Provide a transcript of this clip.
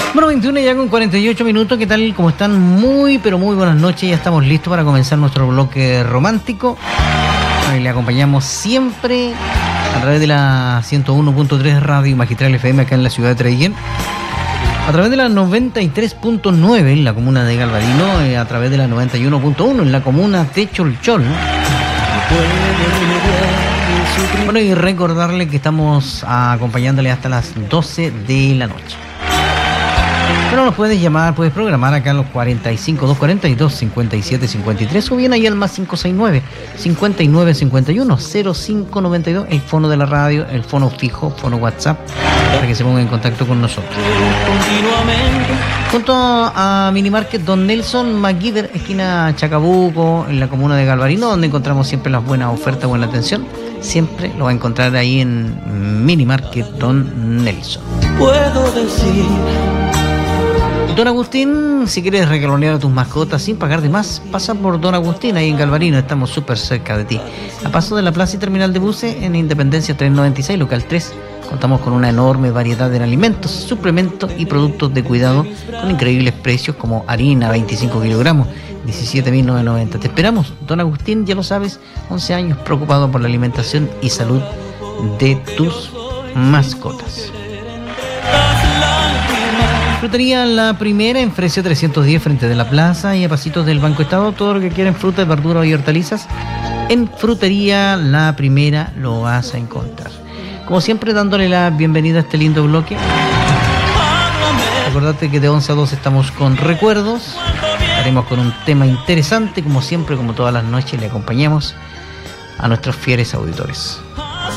Bueno, 21 ya con 48 minutos. ¿Qué tal? ¿Cómo están? Muy, pero muy buenas noches. Ya estamos listos para comenzar nuestro bloque romántico. Hoy le acompañamos siempre a través de la 101.3 Radio Magistral FM acá en la ciudad de Treguén. A través de la 93.9 en la comuna de Galvarino. A través de la 91.1 en la comuna de Cholchol. Bueno, y recordarle que estamos acompañándole hasta las 12 de la noche. Pero nos puedes llamar, puedes programar acá a los 45 242 57 53 o bien ahí al más 569 59 51 05 92, el fono de la radio, el fono fijo, fono WhatsApp, para que se pongan en contacto con nosotros. Junto a Minimarket Don Nelson McGiver, esquina Chacabuco, en la comuna de Galvarino, donde encontramos siempre las buenas ofertas, buena atención. Siempre lo va a encontrar ahí en Minimarket Don Nelson. Puedo decir, Don Agustín, si quieres regalonear a tus mascotas sin pagar de más, pasa por Don Agustín, ahí en Galvarino, estamos súper cerca de ti. A paso de la plaza y terminal de buses en Independencia 396, local 3. Contamos con una enorme variedad de alimentos, suplementos y productos de cuidado con increíbles precios como harina 25 kilogramos, 17.990. Te esperamos, Don Agustín, ya lo sabes, 11 años preocupado por la alimentación y salud de tus mascotas. Frutería La Primera en Fresia 310 frente de la plaza y a pasitos del Banco Estado. Todo lo que quieren, frutas, verduras y hortalizas, en Frutería La Primera lo vas a encontrar. Como siempre, dándole la bienvenida a este lindo bloque. Recordate que de 11 a 12 estamos con recuerdos. Estaremos con un tema interesante, como siempre, como todas las noches, le acompañamos a nuestros fieles auditores.